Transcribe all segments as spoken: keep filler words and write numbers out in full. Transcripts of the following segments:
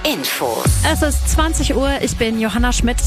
Infos. Es ist zwanzig Uhr, ich bin Johanna Schmidt.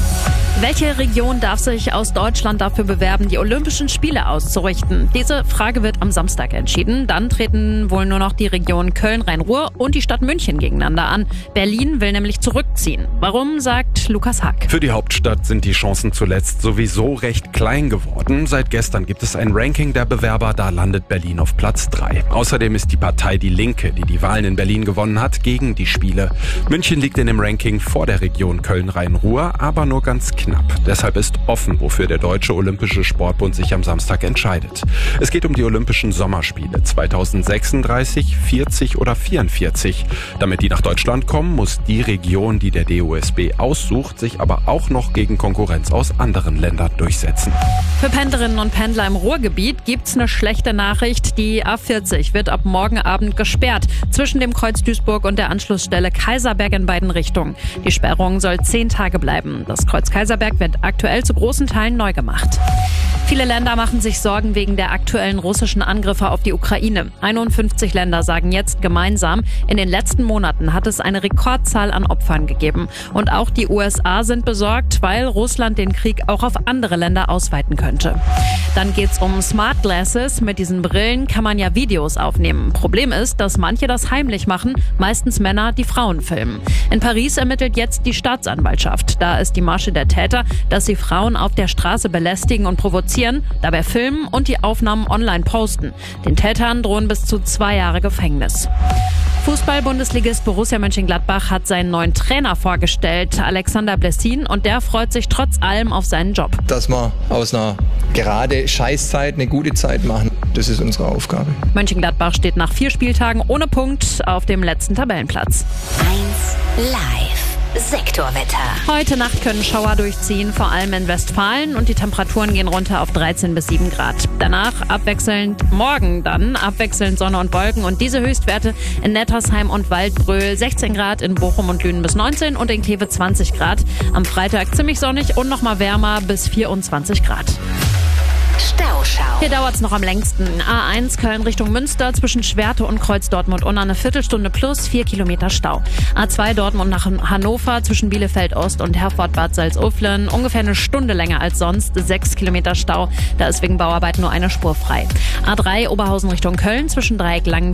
Welche Region darf sich aus Deutschland dafür bewerben, die Olympischen Spiele auszurichten? Diese Frage wird am Samstag entschieden. Dann treten wohl nur noch die Region Köln-Rhein-Ruhr und die Stadt München gegeneinander an. Berlin will nämlich zurückziehen. Warum, sagt Lukas Hack. Für die Hauptstadt sind die Chancen zuletzt sowieso recht klein geworden. Seit gestern gibt es ein Ranking der Bewerber, da landet Berlin auf Platz drei. Außerdem ist die Partei Die Linke, die die Wahlen in Berlin gewonnen hat, gegen die Spiele. München liegt in dem Ranking vor der Region Köln-Rhein-Ruhr, aber nur ganz knapp. Deshalb ist offen, wofür der Deutsche Olympische Sportbund sich am Samstag entscheidet. Es geht um die Olympischen Sommerspiele zweitausendsechsunddreißig, vierzig oder vierundvierzig. Damit die nach Deutschland kommen, muss die Region, die der D O S B aussucht, sich aber auch noch gegen Konkurrenz aus anderen Ländern durchsetzen. Für Pendlerinnen und Pendler im Ruhrgebiet gibt's eine schlechte Nachricht. Die A vierzig wird ab morgen Abend gesperrt zwischen dem Kreuz Duisburg und der Anschlussstelle Kaiserberg in beiden Richtungen. Die Sperrung soll zehn Tage bleiben. Das Kreuz Kaiserberg wird aktuell zu großen Teilen neu gemacht. Viele Länder machen sich Sorgen wegen der aktuellen russischen Angriffe auf die Ukraine. einundfünfzig Länder sagen jetzt gemeinsam, in den letzten Monaten hat es eine Rekordzahl an Opfern gegeben. Und auch die U S A sind besorgt, weil Russland den Krieg auch auf andere Länder ausweiten könnte. Dann geht's um Smart Glasses. Mit diesen Brillen kann man ja Videos aufnehmen. Problem ist, dass manche das heimlich machen, meistens Männer, die Frauen filmen. In Paris ermittelt jetzt die Staatsanwaltschaft. Da ist die Masche der Täter, dass sie Frauen auf der Straße belästigen und provozieren, dabei filmen und die Aufnahmen online posten. Den Tätern drohen bis zu zwei Jahre Gefängnis. Fußball-Bundesligist Borussia Mönchengladbach hat seinen neuen Trainer vorgestellt, Alexander Blessin, und der freut sich trotz allem auf seinen Job. Dass wir aus einer gerade Scheißzeit eine gute Zeit machen, das ist unsere Aufgabe. Mönchengladbach steht nach vier Spieltagen ohne Punkt auf dem letzten Tabellenplatz. eins live. Sektorwetter. Heute Nacht können Schauer durchziehen, vor allem in Westfalen, und die Temperaturen gehen runter auf dreizehn bis sieben Grad. Danach abwechselnd, morgen dann abwechselnd Sonne und Wolken, und diese Höchstwerte in Nettersheim und Waldbröl sechzehn Grad, in Bochum und Lünen bis neunzehn und in Kleve zwanzig Grad. Am Freitag ziemlich sonnig und nochmal wärmer bis vierundzwanzig Grad. Stauschau. Hier dauert's noch am längsten. A eins Köln Richtung Münster zwischen Schwerte und Kreuz Dortmund-Unna eine Viertelstunde plus vier Kilometer Stau. A zwei Dortmund nach Hannover zwischen Bielefeld Ost und Herford-Bad Salzuflen ungefähr eine Stunde länger als sonst, sechs Kilometer Stau. Da ist wegen Bauarbeit nur eine Spur frei. A drei Oberhausen Richtung Köln zwischen Dreieck Langen